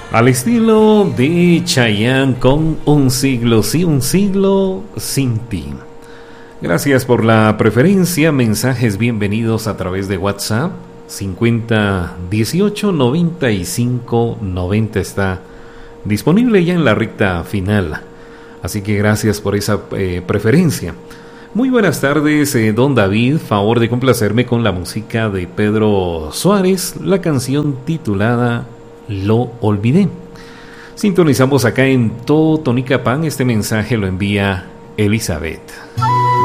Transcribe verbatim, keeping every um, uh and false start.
Al estilo de Chayanne con Un siglo sí, un siglo sin ti. Gracias por la preferencia. Mensajes bienvenidos a través de WhatsApp. cincuenta dieciocho noventa y cinco noventa está disponible ya en la recta final. Así que gracias por esa eh, preferencia. Muy buenas tardes, eh, don David. Favor de complacerme con la música de Pedro Suárez, la canción titulada Lo olvidé. Sintonizamos acá en Totonicapán. Este mensaje lo envía Elizabeth.